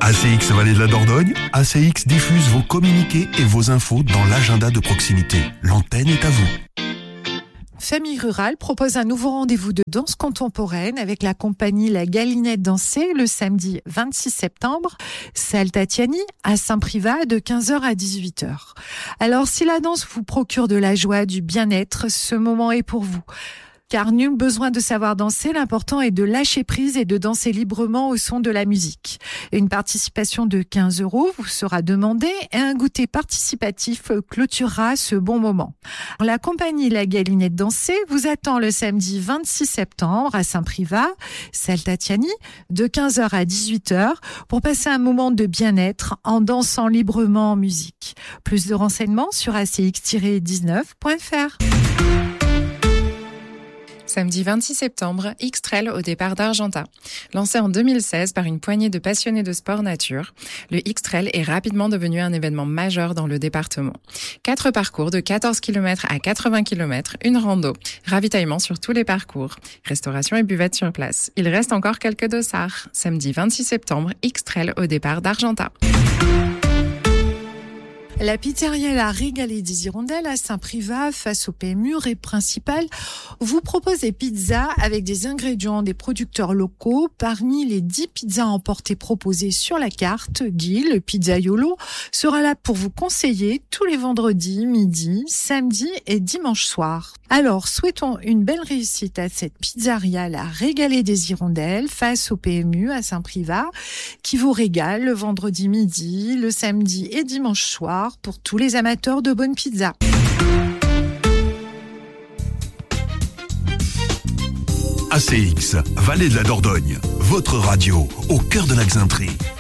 ACX Vallée de la Dordogne, ACX diffuse vos communiqués et vos infos dans l'agenda de proximité. L'antenne est à vous. Famille Rurale propose un nouveau rendez-vous de danse contemporaine avec la compagnie La Galinette Dansée le samedi 26 septembre, salle Tatiani à Saint-Privat de 15h à 18h. Alors si la danse vous procure de la joie, du bien-être, ce moment est pour vous. Car nul besoin de savoir danser, l'important est de lâcher prise et de danser librement au son de la musique. Une participation de 15 € vous sera demandée et un goûter participatif clôturera ce bon moment. La compagnie La Galinette Dansée vous attend le samedi 26 septembre à Saint-Privat, salle Tatiani, de 15h à 18h pour passer un moment de bien-être en dansant librement en musique. Plus de renseignements sur acx-19.fr. Samedi 26 septembre, X-Trail au départ d'Argentat. Lancé en 2016 par une poignée de passionnés de sport nature, le X-Trail est rapidement devenu un événement majeur dans le département. 4 parcours de 14 km à 80 km, une rando, ravitaillement sur tous les parcours, restauration et buvette sur place. Il reste encore quelques dossards. Samedi 26 septembre, X-Trail au départ d'Argentat. La pizzeria La Régalée des Hirondelles à Saint-Privat, face au PMU et principal, vous propose des pizzas avec des ingrédients des producteurs locaux. Parmi les 10 pizzas emportées proposées sur la carte, Guy, le pizzaiolo, sera là pour vous conseiller tous les vendredis, midi, samedi et dimanche soir. Alors, souhaitons une belle réussite à cette pizzeria La Régalée des Hirondelles, face au PMU à Saint-Privat, qui vous régale le vendredi midi, le samedi et dimanche soir, pour tous les amateurs de bonne pizza. ACX, Vallée de la Dordogne, votre radio au cœur de la Xainterie.